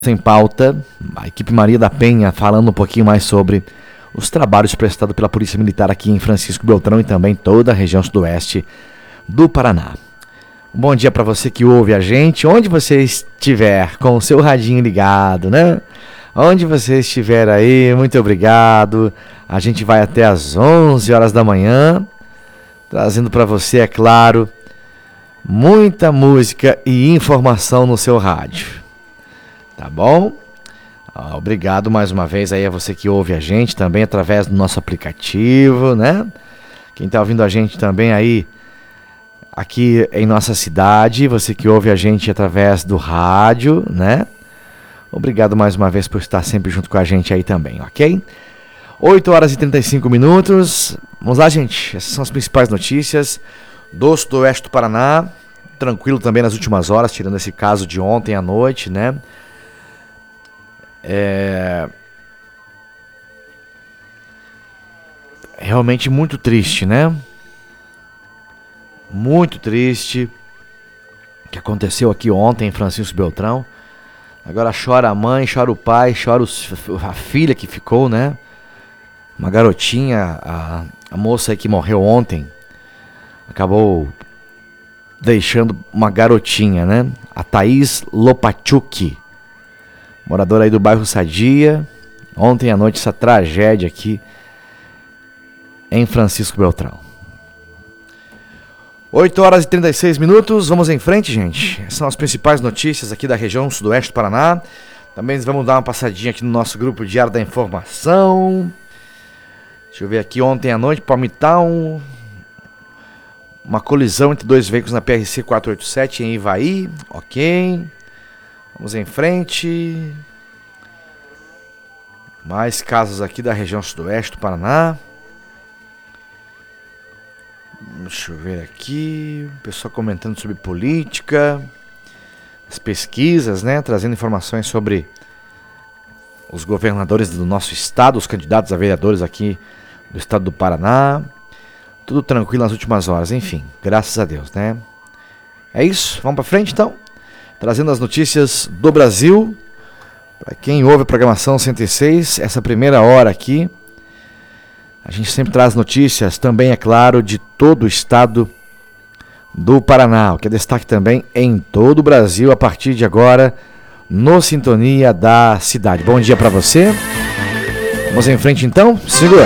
Sem pauta, a equipe Maria da Penha falando um pouquinho mais sobre os trabalhos prestados pela Polícia Militar aqui em Francisco Beltrão e também toda a região sudoeste do Paraná. Um bom dia para você que ouve a gente, onde você estiver com o seu radinho ligado, né? Onde você estiver aí, muito obrigado. A gente vai até às 11 horas da manhã, trazendo para você, é claro, muita música e informação no seu rádio. Tá bom? Obrigado mais uma vez aí a você que ouve a gente também através do nosso aplicativo, né? Quem tá ouvindo a gente também aí aqui em nossa cidade, você que ouve a gente através do rádio, né? Obrigado mais uma vez por estar sempre junto com a gente aí também, ok? 8 horas e 35 minutos. Vamos lá, gente. Essas são as principais notícias do sudoeste do Paraná. Tranquilo também nas últimas horas, tirando esse caso de ontem à noite, né? Realmente muito triste, né? Muito triste o que aconteceu aqui ontem em Francisco Beltrão. Agora chora a mãe, chora o pai, chora a filha que ficou, né? Uma garotinha, a moça aí que morreu ontem, acabou deixando uma garotinha, né? A Thaís Lopachuk, moradora aí do bairro Sadia. Ontem à noite essa tragédia aqui em Francisco Beltrão. 8 horas e 36 minutos, vamos em frente, gente. Essas são as principais notícias aqui da região sudoeste do Paraná. Também vamos dar uma passadinha aqui no nosso grupo Diário da Informação. Deixa eu ver aqui, ontem à noite, Palmitão, uma colisão entre dois veículos na PRC 487 em Ivaí, ok. Vamos em frente. Mais casos aqui da região sudoeste do Paraná. Deixa eu ver aqui. O pessoal comentando sobre política, as pesquisas, né? Trazendo informações sobre os governadores do nosso estado, os candidatos a vereadores aqui do estado do Paraná. Tudo tranquilo nas últimas horas, enfim, graças a Deus, né? É isso, vamos pra frente então. Trazendo as notícias do Brasil. Para quem ouve a programação 106, essa primeira hora aqui, a gente sempre traz notícias também, é claro, de todo o estado do Paraná, o que é destaque também em todo o Brasil a partir de agora, no Sintonia da Cidade. Bom dia para você. Vamos em frente então, segura.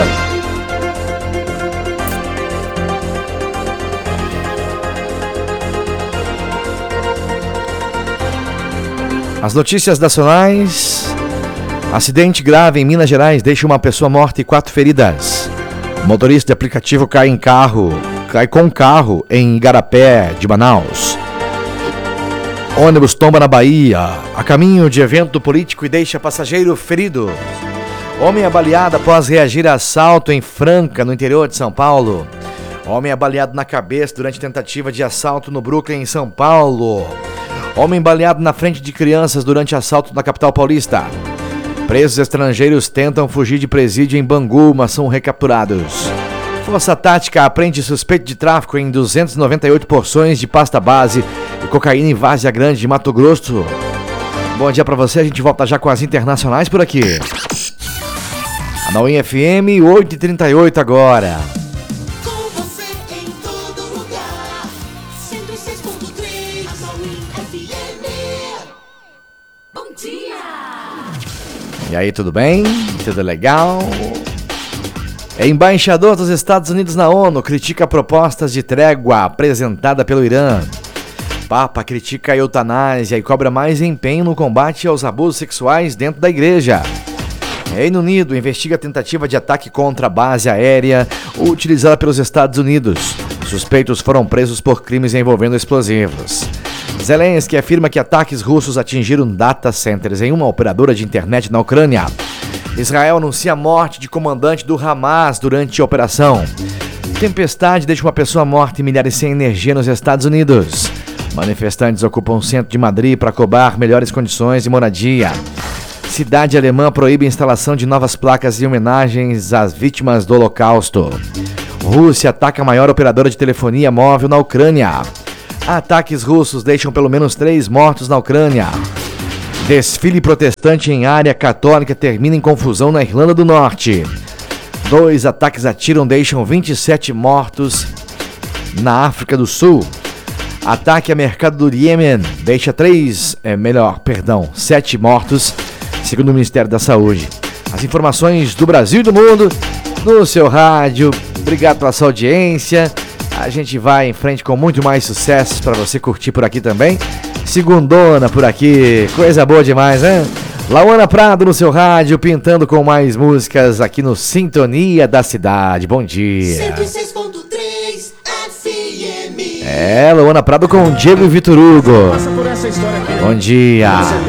As notícias nacionais. Acidente grave em Minas Gerais deixa uma pessoa morta e 4 feridas. Motorista de aplicativo cai com carro em Igarapé de Manaus. Ônibus tomba na Bahia, a caminho de evento político e deixa passageiro ferido. Homem é baleado após reagir a assalto em Franca, no interior de São Paulo. Homem é baleado na cabeça durante tentativa de assalto no Brooklyn, em São Paulo. Homem baleado na frente de crianças durante assalto na capital paulista. Presos estrangeiros tentam fugir de presídio em Bangu, mas são recapturados. Força Tática apreende suspeito de tráfico em 298 porções de pasta base e cocaína em Várzea Grande de Mato Grosso. Bom dia pra você, a gente volta já com as internacionais por aqui. Anauim FM, 8h38 agora. E aí, tudo bem? Tudo legal? Embaixador dos Estados Unidos na ONU critica propostas de trégua apresentada pelo Irã. Papa critica a eutanásia e cobra mais empenho no combate aos abusos sexuais dentro da igreja. Reino Unido investiga a tentativa de ataque contra a base aérea utilizada pelos Estados Unidos. Suspeitos foram presos por crimes envolvendo explosivos. Zelensky afirma que ataques russos atingiram data centers em uma operadora de internet na Ucrânia. Israel anuncia a morte de comandante do Hamas durante a operação. Tempestade deixa uma pessoa morta e milhares sem energia nos Estados Unidos. Manifestantes ocupam o centro de Madrid para cobrar melhores condições de moradia. Cidade alemã proíbe a instalação de novas placas em homenagens às vítimas do Holocausto. Rússia ataca a maior operadora de telefonia móvel na Ucrânia. Ataques russos deixam pelo menos 3 mortos na Ucrânia. Desfile protestante em área católica termina em confusão na Irlanda do Norte. 2 ataques a tiro deixam 27 mortos na África do Sul. Ataque a mercado do Iêmen deixa 7 mortos, segundo o Ministério da Saúde. As informações do Brasil e do mundo no seu rádio. Obrigado pela sua audiência. A gente vai em frente com muito mais sucessos para você curtir por aqui também. Segundona por aqui, coisa boa demais, né? Lauana Prado no seu rádio, pintando com mais músicas aqui no Sintonia da Cidade. Bom dia. 106.3 FM. Lauana Prado com Diego e Vitor Hugo. Passa por essa história aqui. Bom dia.